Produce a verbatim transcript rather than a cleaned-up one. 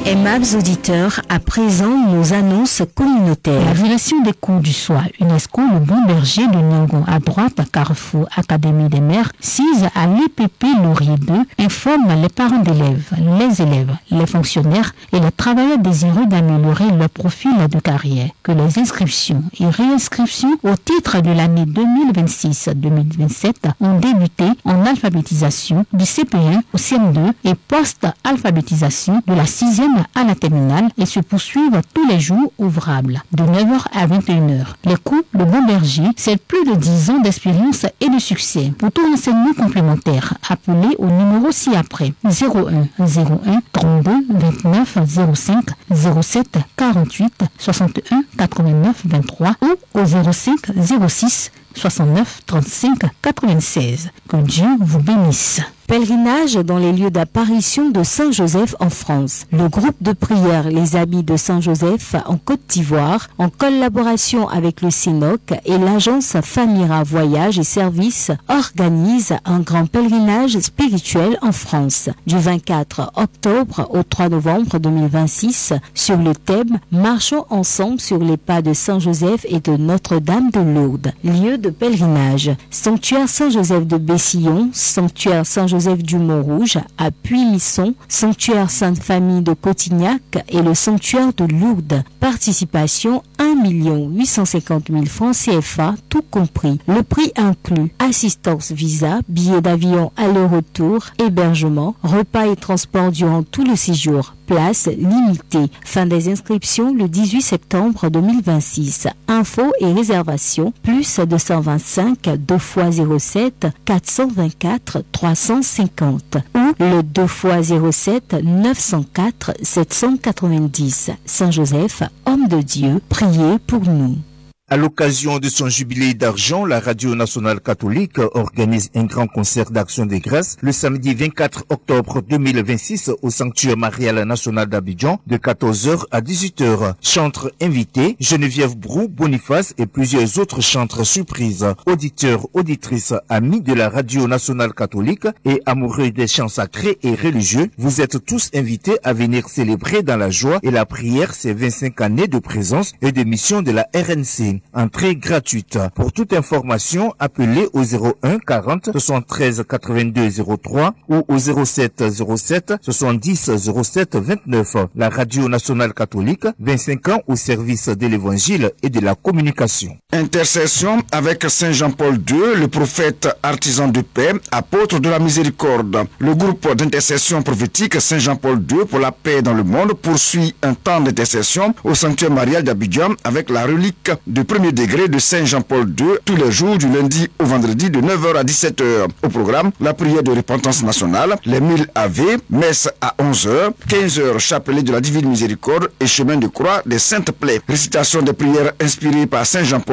Aimables auditeurs, à présent nos annonces communautaires. La direction des cours du soir UNESCO Le Bon Berger de Nyangon à droite, Carrefour Académie des Mères, sise à l'E P P Laurier deux, informe les parents d'élèves, les élèves, les fonctionnaires et les travailleurs désireux d'améliorer leur profil de carrière que les inscriptions et réinscriptions au titre de l'année deux mille vingt-six deux mille vingt-sept ont débuté en alphabétisation du C P un au C M deux et post-alphabétisation de la sixième à la terminale et se poursuivent tous les jours ouvrables de neuf heures à vingt et une heures. Les cours Le Bon Berger, c'est plus de dix ans d'expérience et de succès. Pour tout renseignement complémentaire, appelez au numéro ci-après zéro un zéro un trente-deux vingt-neuf zéro cinq zéro sept quarante-huit soixante-et-un quatre-vingt-neuf vingt-trois ou au zéro cinq zéro six soixante-neuf trente-cinq quatre-vingt-seize. Que Dieu vous bénisse. Pèlerinage dans les lieux d'apparition de Saint-Joseph en France. Le groupe de prière Les Habits de Saint-Joseph en Côte d'Ivoire, en collaboration avec le C N O C et l'agence Famira Voyage et Services, organise un grand pèlerinage spirituel en France du vingt-quatre octobre au trois novembre deux mille vingt-six sur le thème « Marchons ensemble sur les pas de Saint-Joseph et de Notre-Dame de Lourdes ». Lieu de pèlerinage, sanctuaire Saint-Joseph de Bessillon, sanctuaire Saint-Joseph Joseph du Mont-Rouge à Puy-Misson, sanctuaire Sainte-Famille de Cotignac et le sanctuaire de Lourdes. Participation un million huit cent cinquante mille francs C F A, tout compris. Le prix inclut assistance visa, billets d'avion aller-retour, hébergement, repas et transport durant tout le séjour. Place limitée. Fin des inscriptions le dix-huit septembre deux mille vingt-six. Infos et réservations plus deux cent vingt-cinq deux fois zéro sept quatre cent vingt-quatre trois cent cinquante ou le deux fois zéro sept neuf cent quatre sept cent quatre-vingt-dix. Saint-Joseph, homme de Dieu, priez pour nous. À l'occasion de son jubilé d'argent, la Radio Nationale Catholique organise un grand concert d'action de grâce le samedi vingt-quatre octobre deux mille vingt-six au Sanctuaire Marial National d'Abidjan de quatorze heures à dix-huit heures. Chantres invités, Geneviève Brou, Boniface et plusieurs autres chantres surprises. Auditeurs, auditrices, amis de la Radio Nationale Catholique et amoureux des chants sacrés et religieux, vous êtes tous invités à venir célébrer dans la joie et la prière ces vingt-cinq années de présence et de mission de la R N C. Entrée gratuite. Pour toute information, appelez au zéro un quarante soixante-treize quatre-vingt-deux zéro trois ou au zéro sept zéro sept soixante-dix zéro sept vingt-neuf. La Radio Nationale Catholique, vingt-cinq ans au service de l'Évangile et de la communication. Intercession avec Saint Jean-Paul deux, le prophète artisan de paix, apôtre de la miséricorde. Le groupe d'intercession prophétique Saint Jean-Paul deux pour la paix dans le monde poursuit un temps d'intercession au sanctuaire marial d'Abidjan avec la relique de premier degré de Saint Jean-Paul deux tous les jours du lundi au vendredi de neuf heures à dix-sept heures. Au programme, la prière de repentance nationale, les mille ave, messe à onze heures, quinze heures, chapelet de la divine miséricorde et chemin de croix des saintes plaies. Récitation des prières inspirées par Saint Jean-Paul